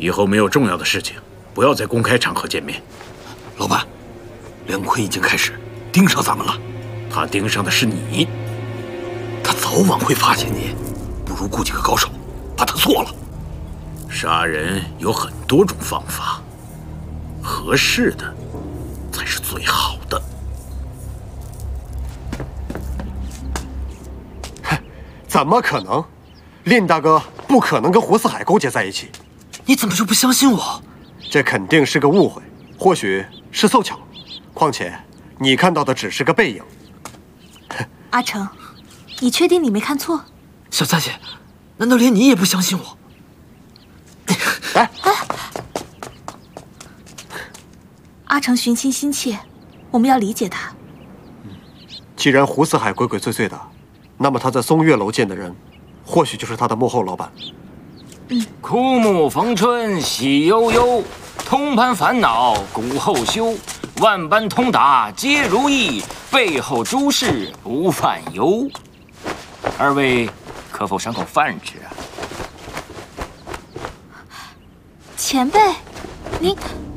以后没有重要的事情，不要在公开场合见面。 老板，梁坤已经开始盯上咱们了。 他盯上的是你， 他早晚会发现你。不如雇几个高手，把他做了。 杀人有很多种方法，合适的才是最好的。 哼，怎么可能？令大哥不可能跟胡四海勾结在一起。 你怎么就不相信我？ 这肯定是个误会，或许是凑巧。况且你看到的只是个背影。 阿成，你确定你没看错？ 小佳姐，难道连你也不相信我？ 哎， 阿成寻亲心切，我们要理解他。 既然胡四海鬼鬼祟祟的，那么他在松月楼见的人，或许就是他的幕后老板。 枯木逢春喜悠悠，通盘烦恼骨后修，万般通达皆如意，背后诸事不犯忧。二位可否赏口饭吃啊？ 前辈，您